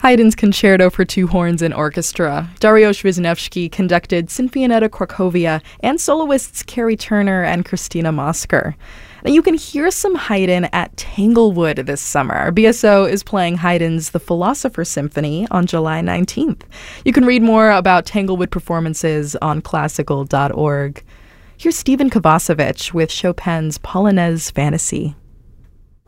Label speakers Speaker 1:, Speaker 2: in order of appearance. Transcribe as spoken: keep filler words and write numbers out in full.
Speaker 1: Haydn's Concerto for Two Horns and Orchestra. Dariusz Wisniewski conducted Sinfonietta Cracovia and soloists Carrie Turner and Christina Mosker. Now, you can hear some Haydn at Tanglewood this summer. B S O is playing Haydn's The Philosopher's Symphony on July nineteenth. You can read more about Tanglewood performances on classical dot org. Here's Stephen Kovacevic with Chopin's Polonaise Fantasy.